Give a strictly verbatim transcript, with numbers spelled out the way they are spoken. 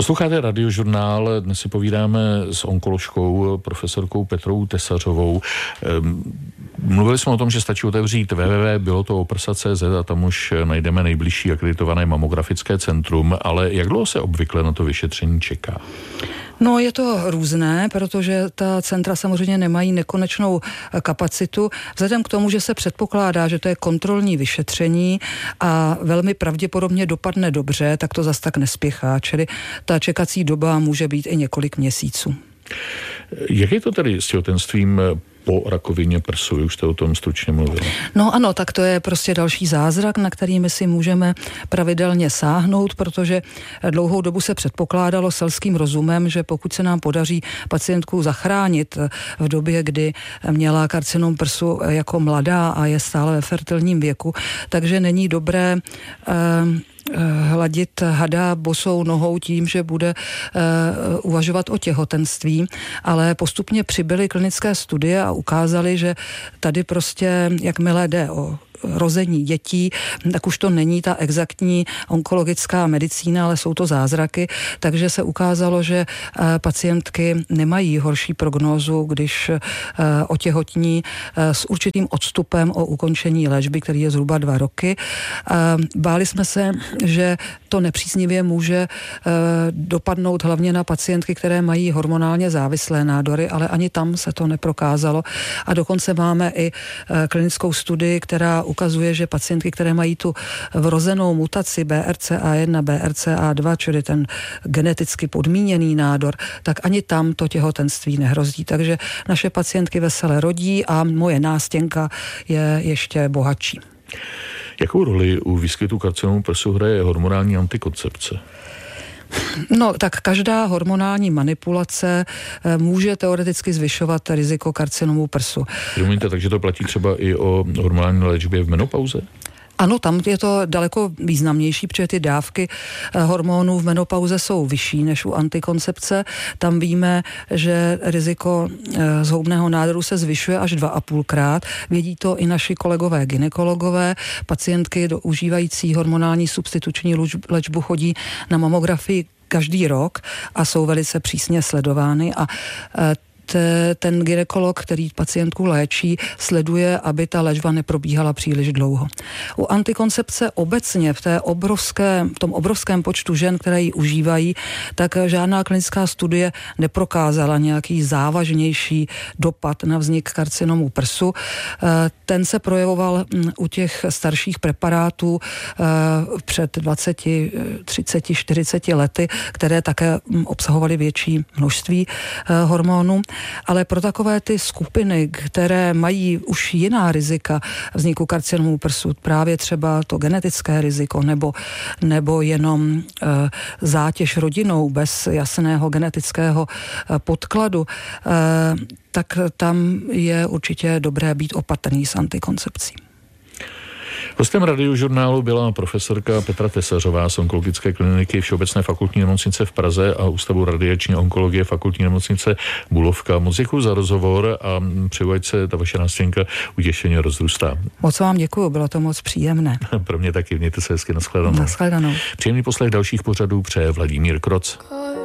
Posloucháte Radiožurnál, dnes si povídáme s onkoložkou profesorkou Petrou Tesařovou. Mluvili jsme o tom, že stačí otevřít w w w tečka bylo to oprsa tečka c z a tam už najdeme nejbližší akreditované mamografické centrum, ale jak dlouho se obvykle na to vyšetření čeká? No, je to různé, protože ta centra samozřejmě nemají nekonečnou kapacitu. Vzhledem k tomu, že se předpokládá, že to je kontrolní vyšetření a velmi pravděpodobně dopadne dobře, tak to zas tak nespěchá. Čili ta čekací doba může být i několik měsíců. Jak je to tedy s těhotenstvím po rakovině prsu? Už jste o tom stručně mluvila. No ano, tak to je prostě další zázrak, na který my si můžeme pravidelně sáhnout, protože dlouhou dobu se předpokládalo selským rozumem, že pokud se nám podaří pacientku zachránit v době, kdy měla karcinom prsu jako mladá a je stále ve fertilním věku, takže není dobré eh, hladit hada bosou nohou tím, že bude uh, uvažovat o těhotenství, ale postupně přibyly klinické studie a ukázaly, že tady prostě, jakmile jde o rození dětí, tak už to není ta exaktní onkologická medicína, ale jsou to zázraky, takže se ukázalo, že pacientky nemají horší prognózu, když otěhotní s určitým odstupem o ukončení léčby, který je zhruba dva roky. Báli jsme se, že to nepříznivě může dopadnout hlavně na pacientky, které mají hormonálně závislé nádory, ale ani tam se to neprokázalo. A dokonce máme i klinickou studii, která ukazuje, že pacientky, které mají tu vrozenou mutaci B R C A jedna, B R C A dva, čili ten geneticky podmíněný nádor, tak ani tam to těhotenství nehrozí. Takže naše pacientky vesele rodí a moje nástěnka je ještě bohatší. Jakou roli u výskytu karcinomu prsu hraje hormonální antikoncepce? No, tak každá hormonální manipulace může teoreticky zvyšovat riziko karcinomu prsu. Promiňte, takže to platí třeba i o hormonální léčbě v menopauze? Ano, tam je to daleko významnější, protože ty dávky hormonů v menopauze jsou vyšší než u antikoncepce. Tam víme, že riziko zhoubného nádoru se zvyšuje až dva a půlkrát. Vědí to i naši kolegové gynekologové. Pacientky užívající hormonální substituční léčbu chodí na mamografii každý rok a jsou velice přísně sledovány a ten gynekolog, který pacientku léčí, sleduje, aby ta léčba neprobíhala příliš dlouho. U antikoncepce obecně v, té obrovské, v tom obrovském počtu žen, které ji užívají, tak žádná klinická studie neprokázala nějaký závažnější dopad na vznik karcinomu prsu. Ten se projevoval u těch starších preparátů před dvaceti, třiceti, čtyřiceti lety, které také obsahovaly větší množství hormonů. Ale pro takové ty skupiny, které mají už jiná rizika vzniku karcinomu prsu, právě třeba to genetické riziko nebo, nebo jenom e, zátěž rodinou bez jasného genetického e, podkladu, e, tak tam je určitě dobré být opatrný s antikoncepcí. Hostem Radiožurnálu byla profesorka Petra Tesařová z onkologické kliniky Všeobecné fakultní nemocnice v Praze a Ústavu radiační onkologie fakultní nemocnice Bulovka. Moc děkuji za rozhovor a přeju, ať se ta vaše nástěnka utěšeně rozrůstá. Moc vám děkuji, bylo to moc příjemné. Pro mě taky, mějte se hezky, nashledanou. Nashledanou. Příjemný poslech dalších pořadů přeje Vladimír Kroc.